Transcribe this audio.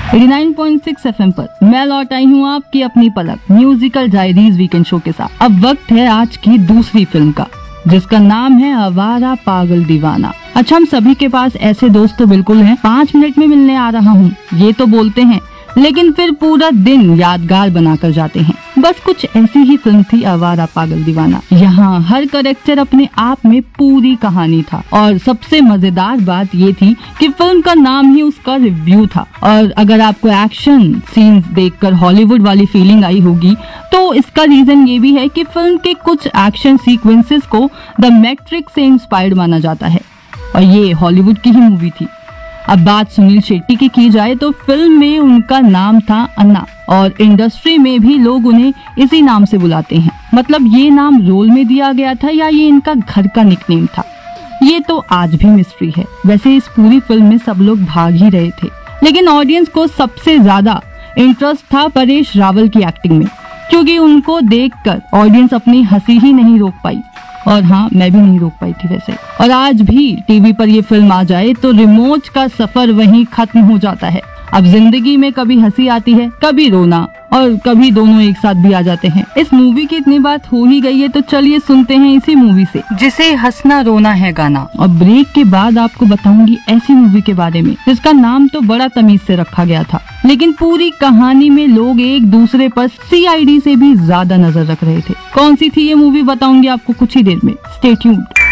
89.6 FM पर मैं लौट आई हूँ आपकी अपनी पलक म्यूजिकल डायरीज वीकेंड शो के साथ। अब वक्त है आज की दूसरी फिल्म का, जिसका नाम है आवारा पागल दीवाना। अच्छा, हम सभी के पास ऐसे दोस्त तो बिल्कुल हैं, 5 मिनट में मिलने आ रहा हूँ ये तो बोलते हैं, लेकिन फिर पूरा दिन यादगार बनाकर जाते हैं। बस कुछ ऐसी ही फिल्म थी आवारा पागल दीवाना। यहाँ हर कैरेक्टर अपने आप में पूरी कहानी था, और सबसे मजेदार बात ये थी कि फिल्म का नाम ही उसका रिव्यू था। और अगर आपको एक्शन सीन्स देखकर हॉलीवुड वाली फीलिंग आई होगी, तो इसका रीजन ये भी है कि फिल्म के कुछ एक्शन सीक्वेंसेस को द मैट्रिक्स से इंस्पायर्ड माना जाता है, और ये हॉलीवुड की ही मूवी थी। अब बात सुनील शेट्टी की जाए तो फिल्म में उनका नाम था अन्ना, और इंडस्ट्री में भी लोग उन्हें इसी नाम से बुलाते हैं। मतलब ये नाम रोल में दिया गया था या ये इनका घर का निकनेम था, ये तो आज भी मिस्ट्री है। वैसे इस पूरी फिल्म में सब लोग भाग ही रहे थे, लेकिन ऑडियंस को सबसे ज्यादा इंटरेस्ट था परेश रावल की एक्टिंग में, क्योंकि उनको देखकर ऑडियंस अपनी हंसी ही नहीं रोक पाई। और हाँ, मैं भी नहीं रोक पाई थी वैसे। और आज भी टीवी पर ये फिल्म आ जाए तो रिमोट का सफर वहीं खत्म हो जाता है। अब जिंदगी में कभी हंसी आती है, कभी रोना, और कभी दोनों एक साथ भी आ जाते हैं। इस मूवी की इतनी बात हो ही गई है, तो चलिए सुनते हैं इसी मूवी से, जिसे हंसना रोना है गाना। और ब्रेक के बाद आपको बताऊंगी ऐसी मूवी के बारे में जिसका नाम तो बड़ा तमीज से रखा गया था, लेकिन पूरी कहानी में लोग एक दूसरे पर CID से भी ज्यादा नजर रख रहे थे। कौन सी थी ये मूवी बताऊंगी आपको कुछ ही देर में। Stay tuned.